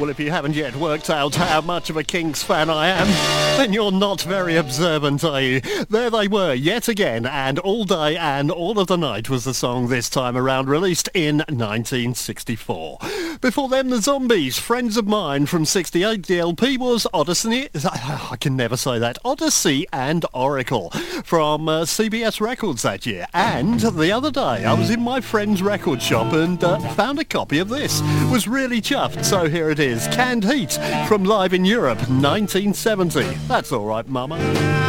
Well, if you haven't yet worked out how much of a Kinks fan I am, then you're not very observant, are you? There they were, yet again, and All Day and All of the Night was the song this time around, released in 1964. Before them, the Zombies, Friends of Mine from 68. The LP was Odyssey, I can never say that, Odyssey and Oracle from CBS Records that year. And the other day, I was in my friend's record shop and found a copy of this. Was really chuffed, so here it is. Canned Heat from Live in Europe, 1970. That's all right, mama.